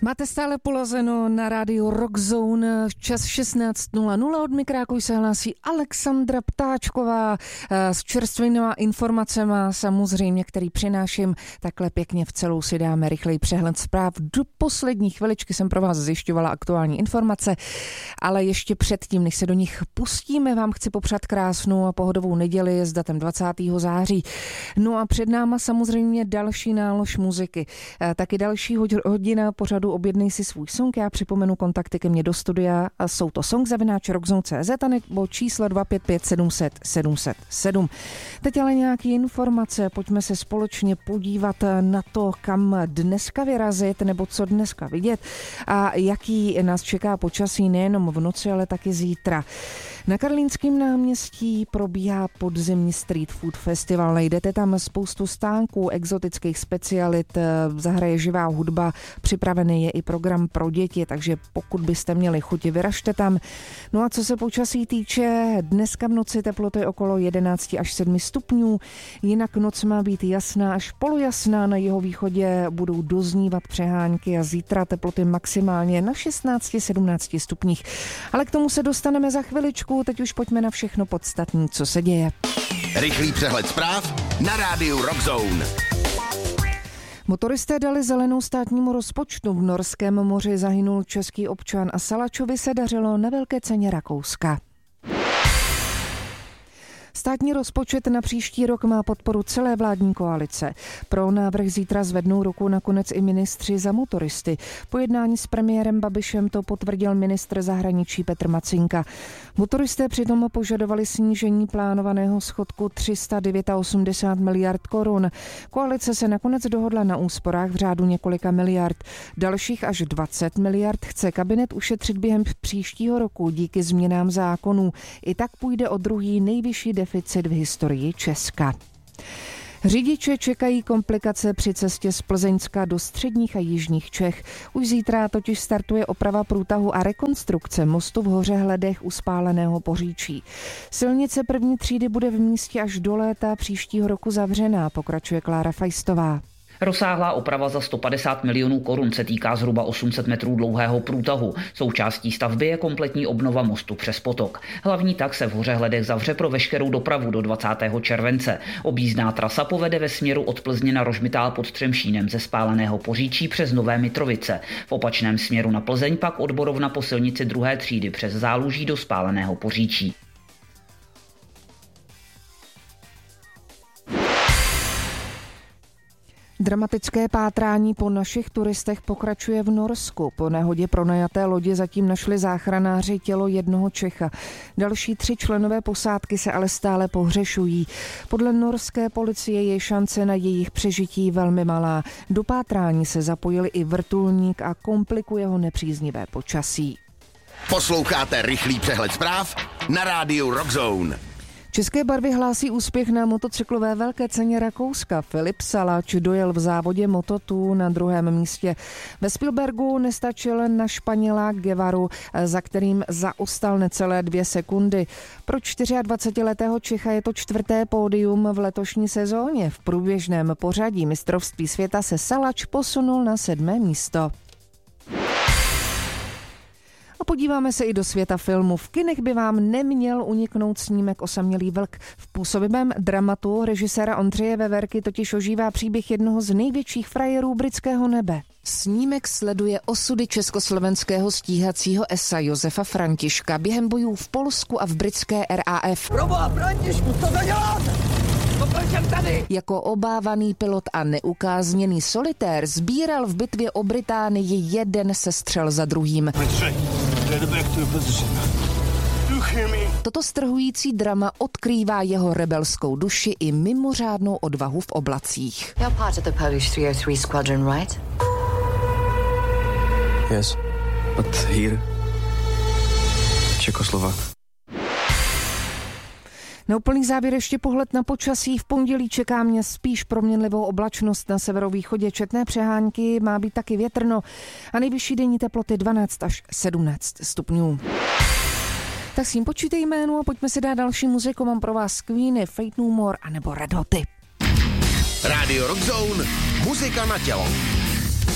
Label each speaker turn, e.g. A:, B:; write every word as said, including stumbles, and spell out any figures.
A: Máte stále polazeno na rádiu Rockzone, čas šestnáct nula nula, od mikráku se hlásí Alexandra Ptáčková s čerstvými informacemi, samozřejmě, který přináším takhle pěkně v celou, si dáme rychlej přehled zpráv. Do poslední chviličky jsem pro vás zjišťovala aktuální informace, ale ještě předtím, než se do nich pustíme, vám chci popřát krásnou a pohodovou neděli s datem dvacátého září. No a před náma samozřejmě další nálož muziky, taky další hodina pořadu Objednej si svůj song. Já připomenu kontakty ke mně do studia. Jsou to song zavináč rockzone tečka cé zet nebo číslo dva pět pět sedm set sedm set sedm. Teď ale nějaké informace. Pojďme se společně podívat na to, kam dneska vyrazit nebo co dneska vidět a jaký nás čeká počasí nejenom v noci, ale taky zítra. Na Karlínském náměstí probíhá podzimní street food festival. Najdete tam spoustu stánků, exotických specialit, zahraje živá hudba, připravený je i program pro děti, takže pokud byste měli chuti, vyražte tam. No a co se počasí týče, dneska v noci teploty okolo jedenáct až sedm stupňů, jinak noc má být jasná až polojasná, na jihovýchodě budou doznívat přehánky a zítra teploty maximálně na šestnáct až sedmnáct stupních. Ale k tomu se dostaneme za chviličku. Teď už pojďme na všechno podstatné, co se děje.
B: Rychlý přehled zpráv na rádiu Rockzone.
A: Motoristé dali zelenou státnímu rozpočtu. V Norském moři zahynul český občan a Salačovi se dařilo na velké ceně Rakouska. Státní rozpočet na příští rok má podporu celé vládní koalice. Pro návrh zítra zvednou ruku nakonec i ministři za motoristy. Po jednání s premiérem Babišem to potvrdil ministr zahraničí Petr Macinka. Motoristé přitom požadovali snížení plánovaného schodku tři sta osmdesát devět miliard korun. Koalice se nakonec dohodla na úsporách v řádu několika miliard. Dalších až dvacet miliard chce kabinet ušetřit během příštího roku díky změnám zákonů. I tak půjde o druhý nejvyšší deficit v historii Česka. Řidiče čekají komplikace při cestě z Plzeňska do středních a jižních Čech. Už zítra totiž startuje oprava průtahu a rekonstrukce mostu v Hořehledech u spáleného Poříčí. Silnice první třídy bude v místě až do léta příštího roku zavřená, pokračuje Klára Fajstová.
C: Rozsáhlá oprava za sto padesát milionů korun se týká zhruba osm set metrů dlouhého průtahu. Součástí stavby je kompletní obnova mostu přes potok. Hlavní tak se v Hořehledech zavře pro veškerou dopravu do dvacátého července. Objízdná trasa povede ve směru od Plzně na Rožmitál pod Třemšínem ze spáleného Poříčí přes Nové Mitrovice. V opačném směru na Plzeň pak odborovna po silnici druhé třídy přes Záluží do spáleného Poříčí.
A: Dramatické pátrání po našich turistech pokračuje v Norsku. Po nehodě pronajaté lodi zatím našli záchranáři tělo jednoho Čecha. Další tři členové posádky se ale stále pohřešují. Podle norské policie je šance na jejich přežití velmi malá. Do pátrání se zapojili i vrtulník a komplikuje ho nepříznivé počasí.
B: Posloucháte rychlý přehled zpráv na rádiu Rockzone.
A: České barvy hlásí úspěch na motocyklové velké ceně Rakouska. Filip Salač dojel v závodě Moto dva na druhém místě. Ve Spielbergu nestačil na Španěla Guevaru, za kterým zaostal necelé dvě sekundy. Pro dvacetičtyřletého Čecha je to čtvrté pódium v letošní sezóně. V průběžném pořadí mistrovství světa se Salač posunul na sedmé místo. A podíváme se i do světa filmu. V kinech by vám neměl uniknout snímek Osamělý vlk. V působivém dramatu režiséra Ondřeje Veverky totiž ožívá příběh jednoho z největších frajerů britského nebe. Snímek sleduje osudy československého stíhacího esa Josefa Františka během bojů v Polsku a v britské R A F.
D: Proboha, Františku, co to děláte? Tady.
A: Jako obávaný pilot a neukázněný solitér sbíral v bitvě o Británii jeden sestřel za druhým. Toto strhující drama odkrývá jeho rebelskou duši i mimořádnou odvahu v oblacích.
E: You're part of the Polish tři nula tři squadron, right?
F: Yes, but here, Czechoslovak.
A: Na úplný závěr ještě pohled na počasí. V pondělí čeká mě spíš proměnlivou oblačnost na severovýchodě. Četné přehánky, má být taky větrno a nejvyšší denní teploty dvanáct až sedmnáct stupňů. Tak s tím počítej jménu a pojďme si dát další muziku. Mám pro vás Queeny, Faith No More anebo Red Hoty.
B: Radio Rockzone, muzika na tělo.